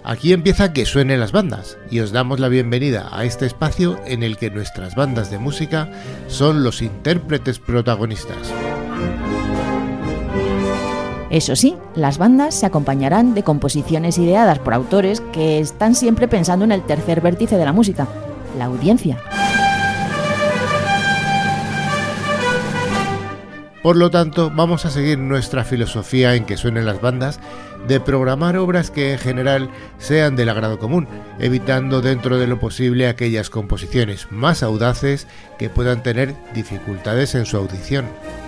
Aquí empieza Que suenen las bandas y os damos la bienvenida a este espacio en el que nuestras bandas de música son los intérpretes protagonistas. Eso sí, las bandas se acompañarán de composiciones ideadas por autores que están siempre pensando en el tercer vértice de la música, la audiencia. Por lo tanto, vamos a seguir nuestra filosofía en Que suenen las bandas de programar obras que en general sean del agrado común, evitando dentro de lo posible aquellas composiciones más audaces que puedan tener dificultades en su audición.